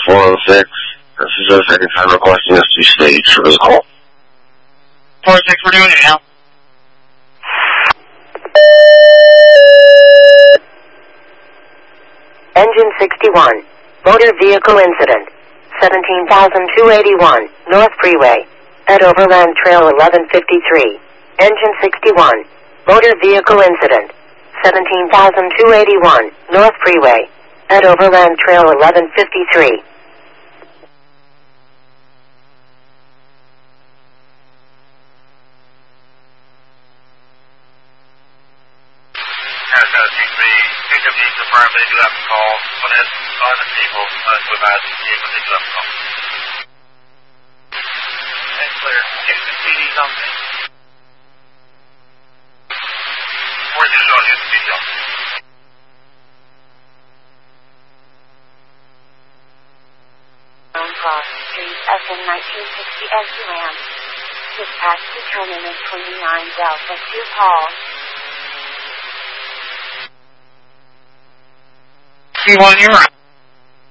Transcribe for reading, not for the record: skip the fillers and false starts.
406. This is the second time requesting us to be staged for this call. 406, we're doing it now. Engine 61. Motor vehicle incident. 17,281 North Freeway. At Overland Trail 1153. Engine 61. Motor vehicle incident. 17,281 North Freeway. At Overland Trail 1153. PW confirmed they do have a call. On the people, to advise the vehicle, they do have a call. And clear. Houston PD something. Where's it on Houston PD? Cross Street, FM 1960 as you ran. Dispatch to terminus 29 Delta 2 call. C1, you're right.